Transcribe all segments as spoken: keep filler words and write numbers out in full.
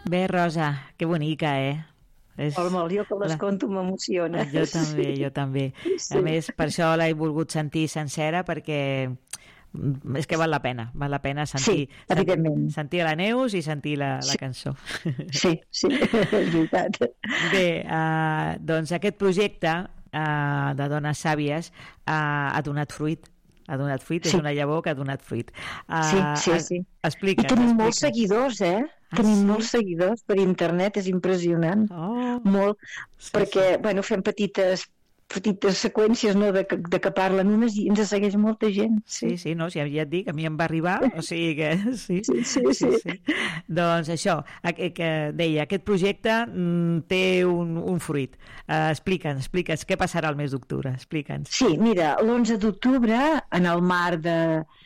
Bé, Rosa, que bonica, eh? És... Molt, molt. Jo que les la... conto m'emociona. Jo també, jo també. Sí. A més, per això l'he volgut sentir sencera, perquè és que val la pena, val la pena sentir, sí, evidentment. sentir la Neus i sentir la, la sí. cançó. Sí, sí, és veritat. Bé, uh, doncs aquest projecte uh, de Dones Sàvies uh, ha donat fruit. Ha donat fruit, sí. És una llavor que ha donat fruit. Uh, sí, sí, sí. Explica't. I tenim explica. molts seguidors, eh? Ah, tenim sí? molts seguidors per internet, és impressionant. Oh. Molt, sí, perquè, sí. bueno, fem petites petites seqüències, no?, de, de que parlen unes i ens segueix molta gent. Sí, sí, sí no, si ja et dic, a mi em va arribar, o sigui que sí. Sí, sí, sí. sí. sí. Doncs això, que deia, aquest projecte mm, té un, un fruit. Uh, explica'ns, explica'ns, què passarà el mes d'octubre? Explica'ns. Sí, mira, l'onze d'octubre, en el marc de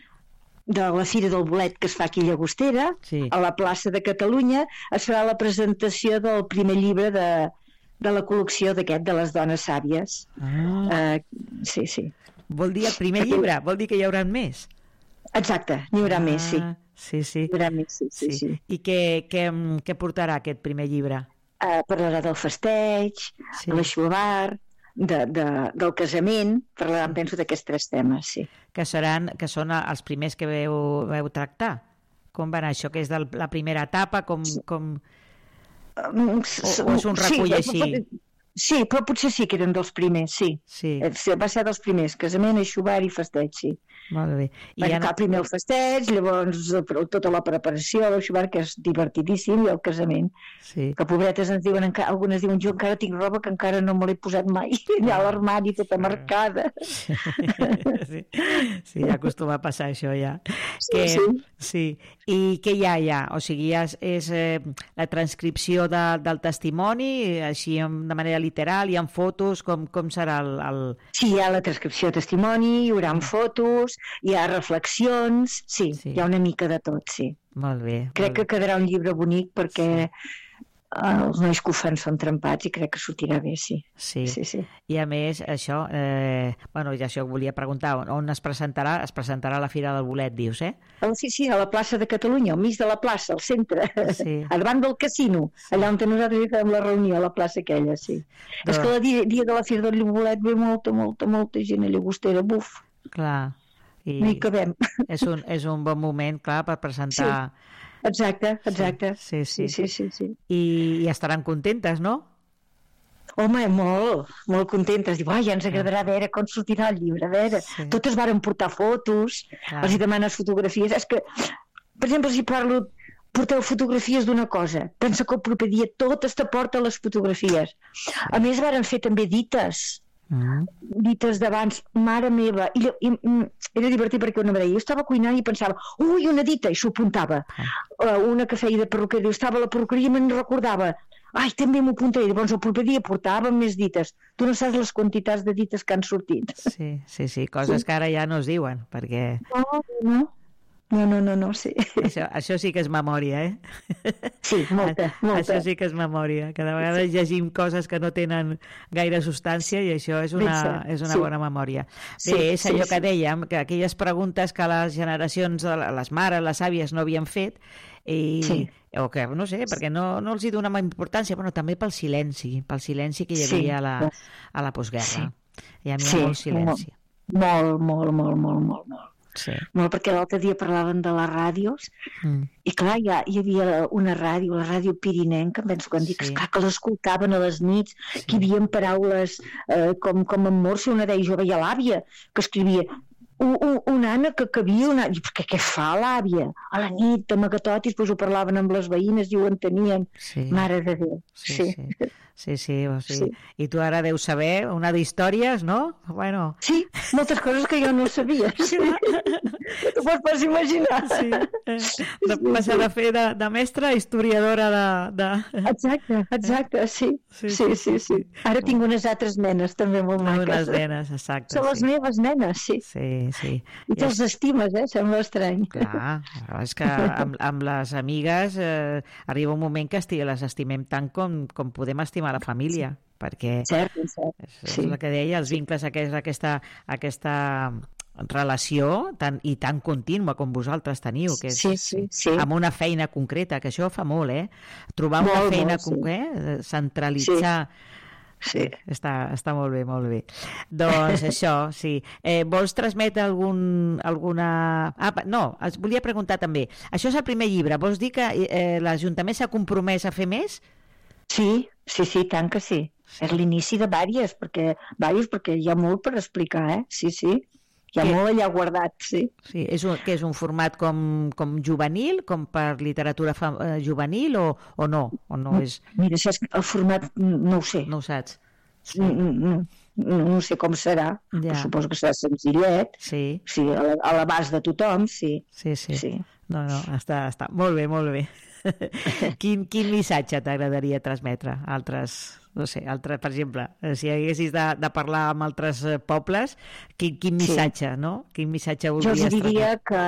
de la Fira del Bolet que es fa aquí a Llagostera, sí. a la plaça de Catalunya, es farà la presentació del primer llibre de de la col·lecció d'aquest, de les dones sàvies. Ah. Uh, sí, sí. Vol dir el primer llibre? Vol dir que hi haurà més? Exacte, n'hi haurà ah, més, sí. Sí, sí. Hi haurà més, sí, sí, sí. sí. I què, què, què portarà aquest primer llibre? Uh, parlarà del festeig, sí. de l'aixovar, de, de, del casament, parlaran, penso, d'aquests tres temes, sí. Que, seran, que són els primers que veu, veu tractar? Com va anar això? Que és de la primera etapa? Com... Sí. com... O, o és un recull sí, així? Sí, però potser sí que eren dels primers, sí. sí. Va ser dels primers, casament, aixovar i festeig, sí. Molt bé. I bueno, ha... primer el festeig, llavors tota la preparació, l'aixovar, que és divertidíssim, i el casament. Sí. Que pobretes ens diuen, encara, algunes diuen, jo encara tinc roba que encara no me l'he posat mai, allà a l'armari tota marcada. Sí, sí. sí, ja acostuma a passar això ja. Sí, que, sí. sí. I què hi ha ja? O sigui, és, és eh, la transcripció de, del testimoni, així de manera literal, hi ha fotos, com, com serà el, el... Sí, hi ha la transcripció de testimoni, hi haurà fotos, hi ha reflexions, sí, sí, hi ha una mica de tot, sí. Molt bé. Crec molt que quedarà un llibre bonic perquè sí. els nois que ho fan són trempats i crec que sortirà bé, sí. Sí, sí, sí. I a més, això, eh, bueno, ja això volia preguntar, on es presentarà? Es presentarà a la Fira del Bolet, dius, eh? Sí, sí, a la plaça de Catalunya, al mig de la plaça, al centre, sí. davant del casino, sí. allà on nosaltres fem la reunió, a la plaça aquella, sí. Però... És que el dia, dia de la Fira del Bolet ve molta, molta, molta gent a Llagostera, buf. Clar. I no hi cabem. És un, és un bon moment, clar, per presentar... Sí. Exacte, exacte. Sí, sí, sí. sí, sí, sí. I, I estaran contentes, no? Home, molt, molt contentes. Diu, ai, ja ens agradarà a veure com sortirà el llibre, a veure. Sí. Totes varen portar fotos, clar. Els hi demanes fotografies. És que, per exemple, si parlo, porteu fotografies d'una cosa, pensa que el proper dia totes te porten les fotografies. Sí. A més, varen fer també dites. Mm. dites d'abans, mare meva, i, i, i era divertit perquè una vegada jo estava cuinant i pensava, ui, una dita, i s'ho apuntava. Uh, una que feia de perruqueria, estava a la perruqueria i me'n recordava, ai, també m'ho apuntaré, llavors el proper dia portava més dites. Tu no saps les quantitats de dites que han sortit. Sí, sí, sí, coses sí. que ara ja no es diuen, perquè... No, no. No, no, no, no, sí. Això, això sí que és memòria, eh? Sí, molta, molta. Això sí que és memòria. Cada vegada sí. llegim coses que no tenen gaire substància i això és una, és una sí. bona memòria. Bé, sí, és allò sí, que dèiem, que aquelles preguntes que les generacions, les mares, les àvies no havien fet, i, sí. o que, no sé, perquè no, no els hi donava importància, però també pel silenci, pel silenci que hi havia sí. a, la, a la postguerra. Sí. Hi havia sí. molt silenci. Molt, molt, molt, molt, molt, molt. Sí. Molt, perquè l'altre dia parlaven de les ràdios mm. i clar, ja hi havia una ràdio, la ràdio pirinenca, em penso que han dit sí. que, que l'escoltaven a les nits, sí. que hi havia paraules eh, com, com en Morse, una deia, jo veia l'àvia que escrivia un, un, una Anna que, que havia una... Què, què fa l'àvia? A la nit, amagatot, i després ho parlaven amb les veïnes i ho entenien. Sí. Mare de Déu. Sí, sí. sí. Sí, sí, o sigui, sí. I tu ara deus saber una d'històries, no? Bueno. Sí, moltes coses que jo no sabia. Sí. T'ho pots imaginar. Sí. Eh, de passar de fer de, de mestra a historiadora de, de... Exacte, exacte, sí. Sí, sí, sí, sí, sí. Ara tinc unes altres nenes també molt maques. Unes nenes, exacte. Són les sí. meves nenes, sí. Sí, sí. I te'ls estimes, eh? Sembla estrany. Clar, és que amb, amb les amigues eh, arriba un moment que esti, les estimem tant com, com podem estimar a la família, perquè cert, cert. És, és sí. el que deia, els vincles, aquesta, aquesta relació tan, i tan contínua com vosaltres teniu, que és, sí, sí, sí. amb una feina concreta, que això fa molt, eh? Trobar molt, una feina, molt, sí. eh? centralitzar... Sí. Sí. Està, està molt bé, molt bé. Doncs això, sí. Eh, vols transmetre algun, alguna... Ah, no, es volia preguntar també. Això és el primer llibre. Vols dir que eh, l'Ajuntament s'ha compromès a fer més? Sí, sí, sí, tant que sí. És l'inici de vàries, perquè, vàries, perquè hi ha molt per explicar, eh? Sí, sí. Hi ha sí. molt allà guardat, sí. Sí, és un, que és un format com, com juvenil, com per literatura fa, eh, juvenil o, o no? O no és... Mira, saps, el format no ho sé. No ho saps. Sí. No, no, no, no sé com serà. Ja. Suposo que serà senzillet. Sí. Sí, a l'abast de tothom, sí. Sí, sí. sí. No, no, està, està. Molt bé, molt bé. quin, quin missatge t'agradaria transmetre a altres... No sé, altre, per exemple, si haguessis de, de parlar amb altres pobles, quin, quin missatge, sí. no? Quin missatge voldries Jo diria que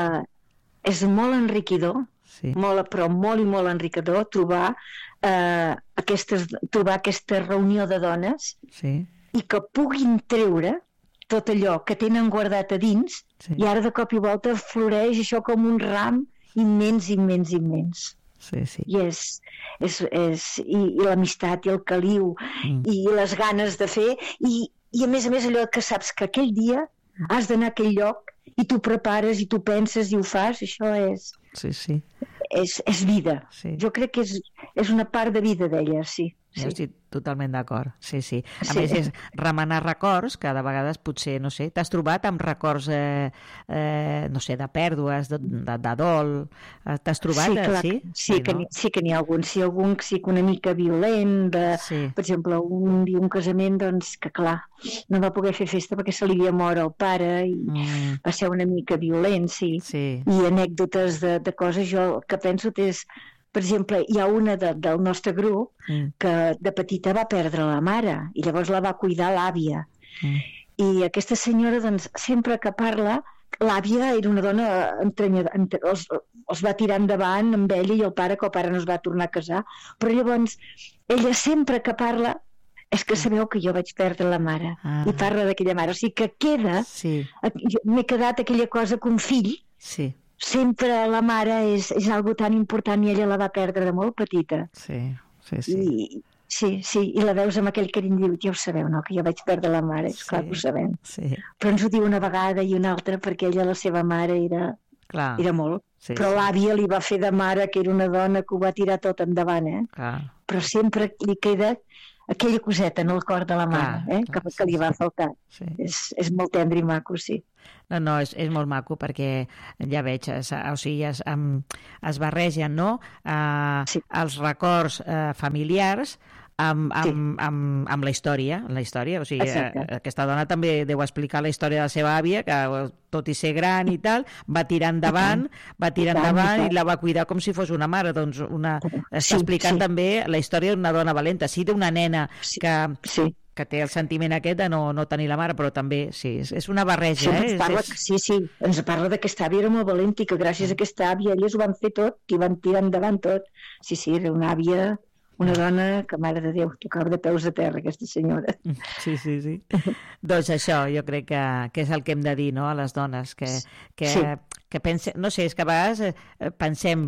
és molt enriquidor, sí. molt, però molt i molt enriquidor trobar, eh, aquestes, trobar aquesta reunió de dones sí. i que puguin treure tot allò que tenen guardat a dins sí. i ara de cop i volta floreix això com un ram immens, immens, immens. Sí, sí. I, és, és, és, i, i l'amistat i el caliu mm. i les ganes de fer i, i a més a més allò que saps que aquell dia has d'anar a aquell lloc i tu prepares i tu penses i ho fas, això és sí, sí. És, és vida sí. jo crec que és, és una part de vida d'ella, sí. Jo estic totalment d'acord, sí, sí. A sí. més, és remenar records, que de vegades potser, no sé, t'has trobat amb records, eh, eh, no sé, de pèrdues, de, de, de dol, t'has trobat, sí, clar, sí? Sí, sí, que, no? sí que n'hi ha algun, sí, algun sí que una mica violent, de, sí. per exemple, un dia un casament, doncs, que clar, no va poder fer festa perquè se li havia mort el pare i mm. va ser una mica violent, sí. sí. I anècdotes de, de coses, jo el que penso és... Per exemple, hi ha una de, del nostre grup mm. que de petita va perdre la mare i llavors la va cuidar l'àvia. Mm. I aquesta senyora, doncs, sempre que parla, l'àvia era una dona entrenyada, entre, els, els va tirar endavant amb ella i el pare, que el pare no es va tornar a casar. Però llavors, ella sempre que parla, és que sabeu que jo vaig perdre la mare. Ah. I parla d'aquella mare. O sigui que queda, sí. m'he quedat aquella cosa que un fill... Sí. Sempre la mare és, és algo tan important i ella la va perdre de molt petita. Sí, sí, sí. I, sí, sí, i la veus amb aquell carinyo i diu, ja ho sabeu, no?, que jo vaig perdre la mare, és sí, clar que ho sabem. Sí. Però ens ho diu una vegada i una altra perquè ella, la seva mare, era, clar. era molt. Sí, però sí. l'àvia li va fer de mare, que era una dona que ho va tirar tot endavant, eh? Clar. Però sempre li queda aquella coseta en el cor de la mare, clar, eh? Clar, que, que li va faltar. Sí. És, és molt tendre i maco, sí. No, no, és, és molt maco perquè ja veig, es, o sigui, es, um, es barregen, no?, uh, sí. els records uh, familiars amb, amb, sí. amb, amb la història, la història, o sigui, uh, aquesta dona també deu explicar la història de la seva àvia, que tot i ser gran i tal, va tirar endavant, va tirar endavant i la va cuidar com si fos una mare, doncs una, està explicant sí, sí. també la història d'una dona valenta, sí, d'una nena sí. que... Sí. que té el sentiment aquest de no, no tenir la mare, però també, sí, és, és una barreja. Sí, eh? ens parla, és... sí, sí, ens parla que aquesta àvia era molt valenta i que gràcies a aquesta àvia elles ho van fer tot i van tirar endavant tot. Sí, sí, era una àvia, una dona que, mare de Déu, tocava de peus a terra, aquesta senyora. Sí, sí, sí. Doncs això, jo crec que, que és el que hem de dir, no?, a les dones, que, que, sí. que pense, no sé, és que a vegades eh, pensem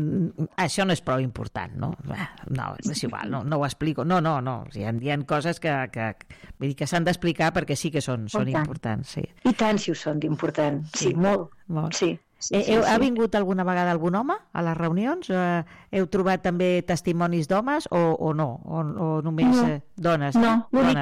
això no és prou important, no? No, és igual, no, no ho explico. No, no, no. Hi ha, hi ha coses que, que, vull dir que s'han d'explicar perquè sí que són, són importants. Sí. I tant si ho són d'important. Sí, sí, molt. molt. Sí. Sí, eh, sí, heu, sí. Ha vingut alguna vegada algun home a les reunions? Eh, heu trobat també testimonis d'homes o, o no? O, o només no. eh, dones? No,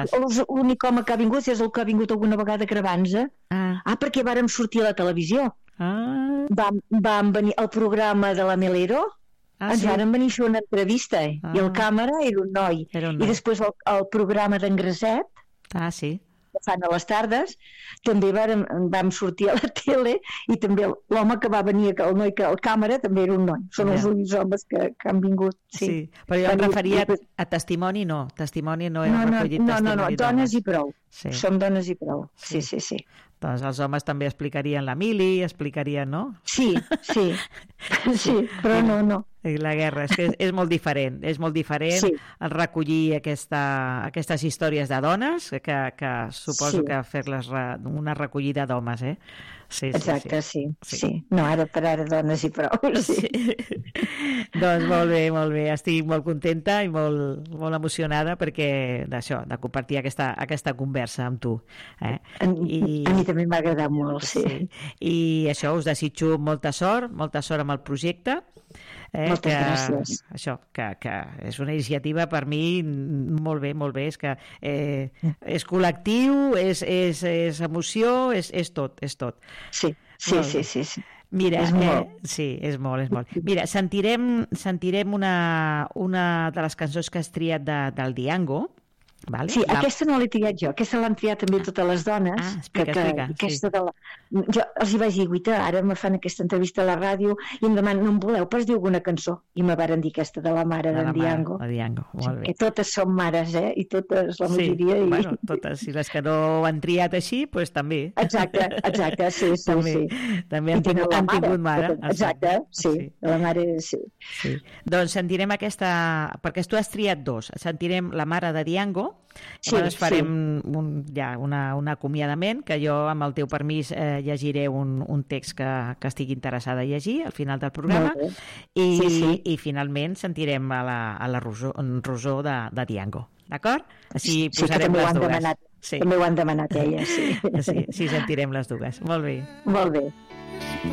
l'únic home que ha vingut és el que ha vingut alguna vegada gravant-se. Ah. ah, perquè vàrem sortir a la televisió. Ah. Vam, vam venir al programa de la Melero, ah, ens sí? van venir a fer una entrevista ah. i el càmera era un noi. Era un noi. I després el, el programa d'en Graset, ah, sí. que fan a les tardes, també vam, vam sortir a la tele i també l'home que va venir, el noi que el càmera també era un noi. Són ja. els únics homes que, que han vingut. Sí, sí. Però jo em referia a, a testimoni, no. Testimoni no he no, no, recollit no, testimoni. No, no, dones i prou. Sí. Som dones i prou. Sí, sí, sí. sí. Doncs els homes també explicarien la mili, explicarien, no? Sí, sí. sí, però no, no. La guerra, és que és, és molt diferent, és molt diferent sí. el recollir aquesta, aquestes històries de dones, que, que suposo sí. que fer-les re, una recollida d'homes, eh? Sí, Exacte, sí, sí, sí. sí. No, ara per ara dones i prou, sí. sí. Doncs molt bé, molt bé. Estic molt contenta i molt, molt emocionada perquè d'això, de compartir aquesta, aquesta conversa amb tu. Eh? A, I... a mi també m'ha agradat molt, sí. sí. I això, us desitjo molta sort, molta sort amb el projecte. Eh, Moltes que, gràcies. Això, que, que és una iniciativa per mi molt bé, molt bé, és que eh, és col·lectiu, és, és, és emoció, és, és tot, és tot. Sí, sí, sí, sí, sí. Mira, és molt. Eh, sí, és molt, és molt. Mira, sentirem, sentirem una, una de les cançons que has triat de, del Django. Vale? Sí, la... aquesta no l'he triat jo, aquesta l'han triat també totes les dones. Ah, explica, que, explica. Aquesta sí. de la... Jo els hi vaig dir, guita, ara me fan aquesta entrevista a la ràdio i em demanen, no em voleu pas dir alguna cançó? I me varen dir aquesta de la mare d'en Django. La Django, molt bé. Que totes són mares, eh? I totes, la majoria... Sí, i... bueno, totes. I les que no han triat així, doncs pues, també. Exacte, exacte, sí, sí. també, sí. també han, tingut, han tingut mare. Exacte, sí, sí. La mare, sí. sí. Doncs sentirem aquesta... Perquè tu has triat dos. Sentirem la mare de Django. Sí, llavors farem sí. un, ja, una, un acomiadament, que jo, amb el teu permís, eh, llegiré un, un text que, que estigui interessada a llegir al final del programa i, sí, sí. i finalment sentirem a la, a la Rosó, Rosó de, de Django. D'acord? Així sí, posarem les dues. Demanat, sí. També ho han demanat elles, sí. sí. Sí, sentirem les dues. Molt bé. Molt bé.